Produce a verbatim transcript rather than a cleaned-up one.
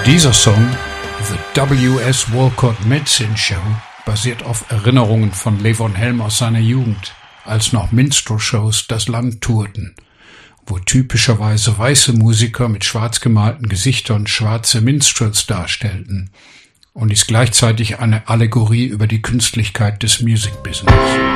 Dieser Song, The W S Walcott Medicine Show, basiert auf Erinnerungen von Levon Helm aus seiner Jugend, als noch Minstrel-Shows das Land tourten, wo typischerweise weiße Musiker mit schwarz gemalten Gesichtern schwarze Minstrels darstellten, und ist gleichzeitig eine Allegorie über die Künstlichkeit des Music Business.